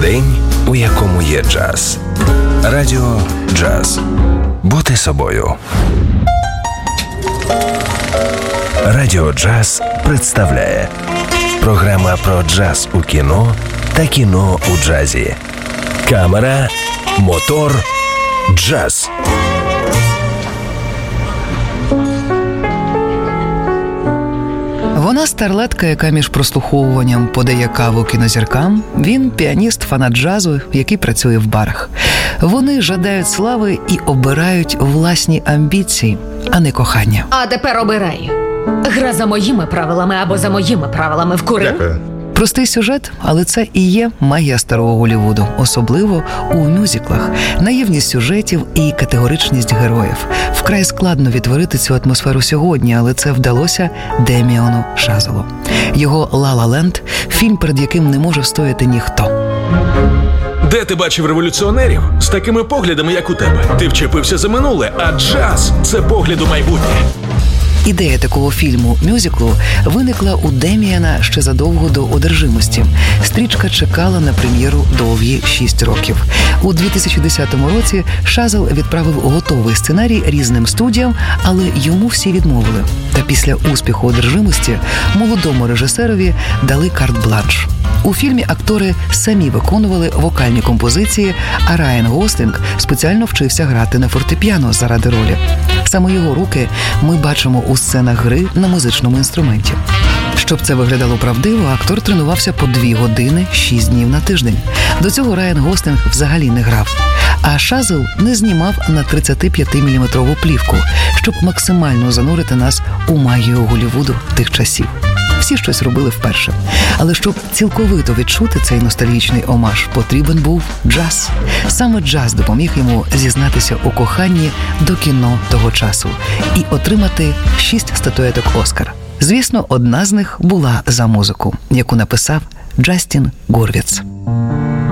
День, у якому є джаз. Радіо «Джаз». Бути собою. Радіо «Джаз» представляє програма про джаз у кіно та кіно у джазі. Камера, мотор, джаз. Вона старлетка, яка між прослуховуванням подає каву кінозіркам. Він піаніст, фанат джазу, який працює в барах. Вони жадають слави і обирають власні амбіції, а не кохання. А тепер обирай. Гра за моїми правилами або за моїми правилами. Вкурив? Дякую. Простий сюжет, але це і є магія старого Голлівуду, особливо у мюзиклах. Наївність сюжетів і категоричність героїв. Вкрай складно відтворити цю атмосферу сьогодні, але це вдалося Деміану Шазелу. Його «Ла Ла Ленд» – фільм, перед яким не може встояти ніхто. Де ти бачив революціонерів з такими поглядами, як у тебе? Ти вчепився за минуле, а джаз – це погляд у майбутнє. Ідея такого фільму-мюзиклу виникла у Деміана ще задовго до «Одержимості». Стрічка чекала на прем'єру довгі 6 років. У 2010 році Шазел відправив готовий сценарій різним студіям, але йому всі відмовили. Та після успіху «Одержимості» молодому режисерові дали карт-бланш. У фільмі актори самі виконували вокальні композиції, а Райан Гослінг спеціально вчився грати на фортепіано заради ролі. Саме його руки ми бачимо у сценах гри на музичному інструменті. Щоб це виглядало правдиво, актор тренувався по 2 години 6 днів на тиждень. До цього Райан Гослінг взагалі не грав. А Шазел не знімав на 35-мм плівку, щоб максимально занурити нас у магію Голлівуду тих часів. Всі щось робили вперше. Але щоб цілковито відчути цей ностальгічний омаж, потрібен був джаз. Саме джаз допоміг йому зізнатися у коханні до кіно того часу і отримати 6 статуеток «Оскар». Звісно, одна з них була за музику, яку написав Джастін Гурвіц.